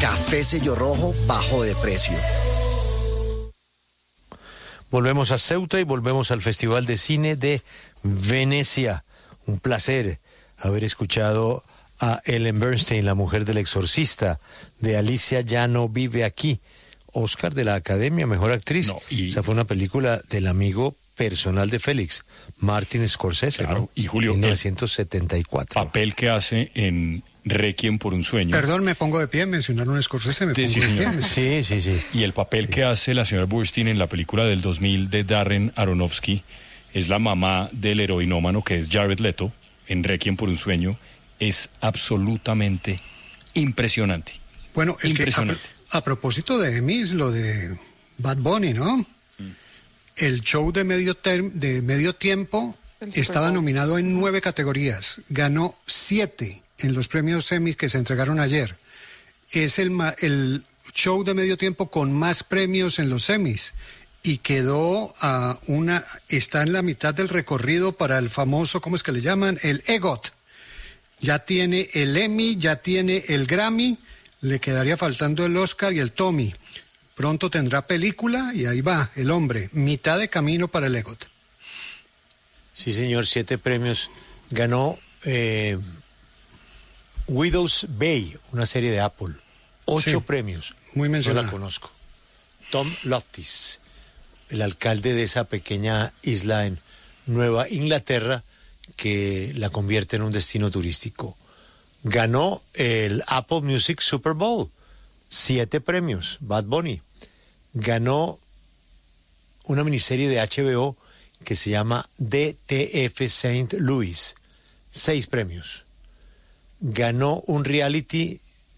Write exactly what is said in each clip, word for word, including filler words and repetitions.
Café Sello Rojo, bajo de precio. Volvemos a Ceuta y volvemos al Festival de Cine de Venecia. Un placer haber escuchado a Ellen Bernstein, la mujer del exorcista, de Alicia ya no vive aquí. Oscar de la Academia, mejor actriz. No, y... Esa fue una película del amigo personal de Félix, Martin Scorsese, claro, ¿no? Y Julio, mil novecientos setenta y cuatro. El papel que hace en Requiem por un sueño. Perdón, me pongo de pie, mencionaron Scorsese, me sí, pongo sí, de señor. pie. Sí, sí, sí. Y el papel sí. que hace la señora Burstyn en la película del dos mil de Darren Aronofsky es la mamá del heroinómano que es Jared Leto en Requiem por un sueño. Es absolutamente impresionante. Bueno, el impresionante. Que a, a propósito de Emmys, lo de Bad Bunny, ¿no? Mm. El show de medio, term, de medio tiempo estaba nominado en nueve categorías. Ganó siete en los premios Emmys que se entregaron ayer. Es el, el show de medio tiempo con más premios en los Emmys. Y quedó a una... Está en la mitad del recorrido para el famoso, ¿cómo es que le llaman? El EGOT. Ya tiene el Emmy, ya tiene el Grammy, le quedaría faltando el Oscar y el Tommy. Pronto tendrá película y ahí va, el hombre, mitad de camino para el EGOT. Sí, señor, siete premios. Ganó eh, Widow's Bay, una serie de Apple. Ocho sí, premios. Muy mencionada. No la conozco. Tom Loftis, el alcalde de esa pequeña isla en Nueva Inglaterra, que la convierte en un destino turístico. Ganó el Apple Music Super Bowl, siete premios, Bad Bunny. Ganó una miniserie de H B O que se llama D T F Saint Louis, seis premios. Ganó un reality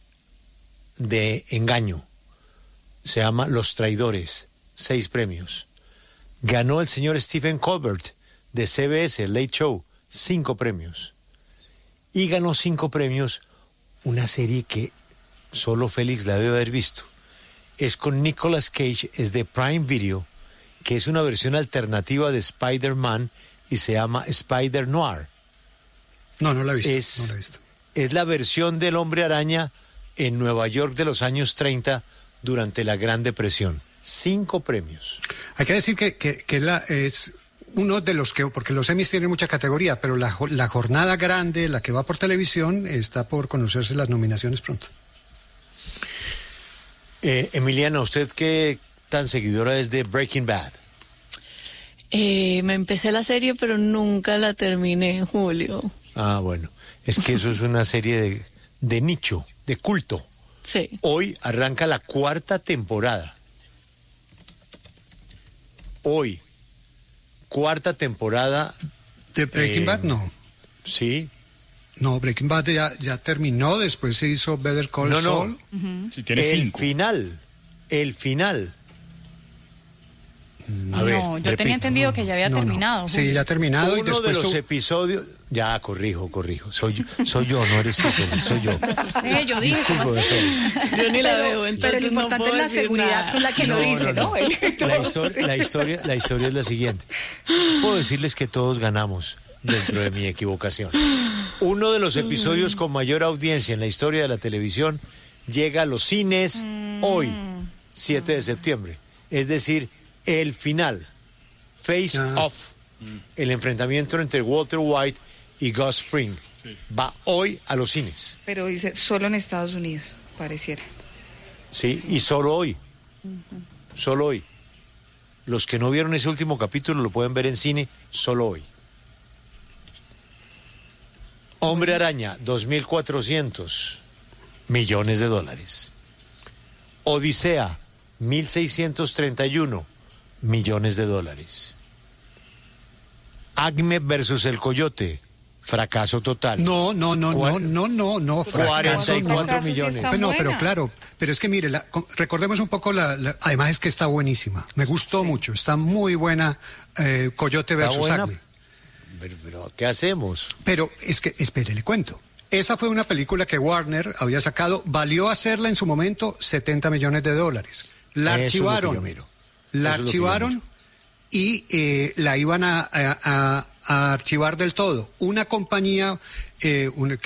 de engaño, se llama Los Traidores, seis premios. Ganó el señor Stephen Colbert de C B S, Late Show, cinco premios. Y ganó cinco premios una serie que solo Félix la debe haber visto. Es con Nicolas Cage, es de Prime Video, que es una versión alternativa de Spider-Man y se llama Spider Noir. No, no la he visto. Es, no la he visto. Es la versión del Hombre Araña en Nueva York de los años treinta durante la Gran Depresión. Cinco premios. Hay que decir que, que, que la, es uno de los que, porque los Emmys tienen mucha categoría, pero la, la jornada grande, la que va por televisión, está por conocerse las nominaciones pronto. Eh, Emiliana, ¿usted qué tan seguidora es de Breaking Bad? Eh, me empecé la serie, pero nunca la terminé, Julio. Ah, bueno. Es que eso es una serie de, de nicho, de culto. Sí. Hoy arranca la cuarta temporada. Hoy, cuarta temporada. ¿De Breaking eh, Bad? No. Sí. No, Breaking Bad ya, ya terminó, después se hizo Better Call no, Saul. No, uh-huh. sí, tiene el cinco. final, el final. A ver, no, yo repito. tenía entendido que ya había no, terminado. No. Sí, ya ha terminado. Uno y después de los tú... episodios... Ya, corrijo, corrijo. Soy yo, soy yo, no eres tú, soy yo. Sí, yo dije, ¿cómo así? Yo ni la veo, pero, pero lo importante no es la seguridad nada. con la que no, lo dice, ¿no? ¿no? no. La, historia, la, historia, la historia es la siguiente. Puedo decirles que todos ganamos dentro de mi equivocación. Uno de los episodios con mayor audiencia en la historia de la televisión llega a los cines mm. hoy, siete de septiembre. Es decir, el final. Face ah. Off, mm. el enfrentamiento entre Walter White y Gus Fring, sí. va hoy a los cines. Pero dice, solo en Estados Unidos, pareciera. Sí, sí. y solo hoy, uh-huh. solo hoy. Los que no vieron ese último capítulo lo pueden ver en cine solo hoy. Hombre Araña, dos mil cuatrocientos millones de dólares. Odisea, mil seiscientos treinta y uno millones de dólares. Acme versus el Coyote, fracaso total. No, no, no, Cuar- no, no, no, no, cuarenta y cuatro sí millones. está No, buena. pero claro, pero es que mire, la, recordemos un poco, la, la, además es que está buenísima, me gustó sí. mucho, está muy buena eh, Coyote ¿Está versus buena? Acme. Pero, pero, ¿qué hacemos? Pero es que, espere, le cuento. Esa fue una película que Warner había sacado, valió hacerla en su momento setenta millones de dólares. La Eso archivaron, es lo que yo miro. la Eso archivaron y eh, la iban a, a, a, a archivar del todo. Una compañía, eh, una,